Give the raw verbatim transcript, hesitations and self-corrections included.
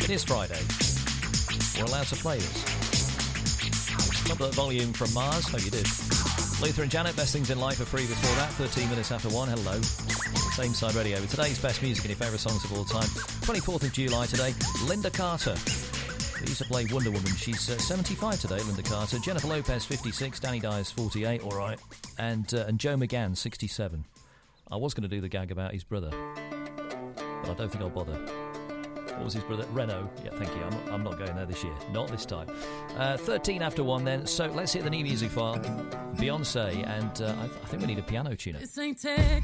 It is Friday. We're allowed to play this. Top that volume from Mars. Hope you did. Luther and Janet, Best Things in Life are free before that. thirteen minutes after one. Hello. Same Side Radio with today's best music and your favourite songs of all time. twenty-fourth of July today. Linda Carter. They used to play Wonder Woman. She's uh, seventy-five today, Linda Carter. Jennifer Lopez, fifty-six. Danny Dyer's forty-eight. All right. And, uh, and Joe McGann, sixty-seven. I was going to do the gag about his brother, but I don't think I'll bother. What was his brother? Renault. Yeah, thank you. I'm, I'm not going there this year. Not this time. Uh, thirteen after one then. So let's hit the new music file. Beyonce, and uh, I, I think we need a piano tuner. This ain't Texas.